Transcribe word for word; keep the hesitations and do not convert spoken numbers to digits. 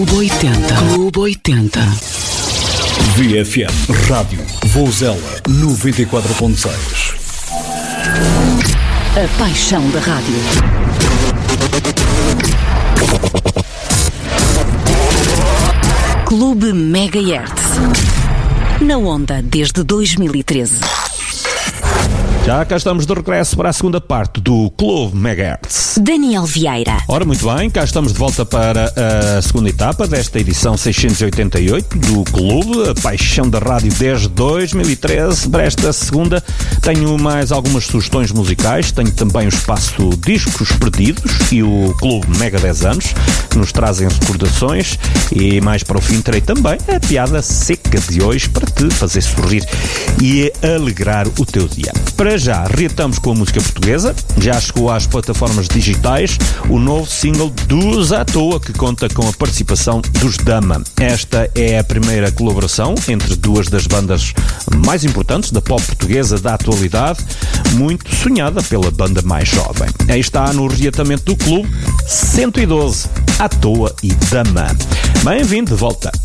oitenta. Clube oitenta. V F M Rádio Vouzela noventa e quatro ponto seis. A paixão da rádio. Clube Megahertz. Na onda desde dois mil e treze. Já cá estamos de regresso para a segunda parte do Clube Megahertz. Daniel Vieira. Ora, muito bem, cá estamos de volta para a segunda etapa desta edição seiscentos e oitenta e oito do Clube, a paixão da rádio desde dois mil e treze. Para esta segunda tenho mais algumas sugestões musicais, tenho também o espaço Discos Perdidos e o Clube Mega dez anos, que nos trazem recordações, e mais para o fim terei também a piada seca de hoje para te fazer sorrir e alegrar o teu dia. Para já, reatamos com a música portuguesa. Já chegou às plataformas digitais o novo single dos À Toa, que conta com a participação dos Dama. Esta é a primeira colaboração entre duas das bandas mais importantes da pop portuguesa da atualidade, muito sonhada pela banda mais jovem. Aí está no reatamento do Clube cento e doze, À Toa e Dama. Bem-vindo de volta.